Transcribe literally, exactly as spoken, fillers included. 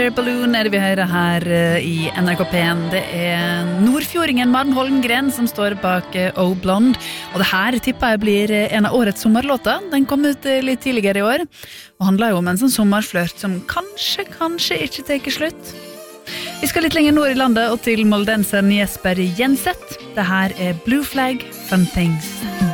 Balloon er det vi hører her i N R K P1. Det er nordfjordingen Maren Holmgren som står bak Oh Blonde. Og det her tipper jeg blir en av årets sommerlåter. Den kom ut litt tidligere i år, og handler jo om en sånn sommerflørt som kanskje, kanskje ikke teker slutt. Vi skal litt lenger nord i landet og til moldenseren Jesper Jenseth. Det her er Blue Flag, Fun Things.